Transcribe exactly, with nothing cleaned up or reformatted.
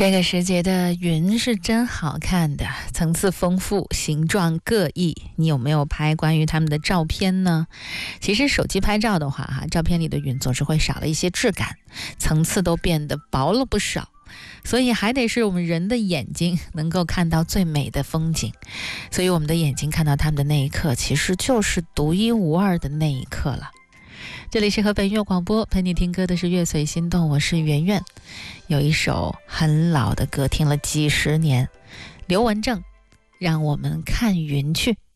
这个时节的云是真好看的，层次丰富，形状各异。你有没有拍关于他们的照片呢？其实手机拍照的话哈，照片里的云总是会少了一些质感，层次都变得薄了不少。所以还得是我们人的眼睛能够看到最美的风景，所以我们的眼睛看到他们的那一刻，其实就是独一无二的那一刻了。这里是河北音乐广播，陪你听歌的是乐随心动，我是圆圆。有一首很老的歌，听了几十年，刘文正，让我们看云去。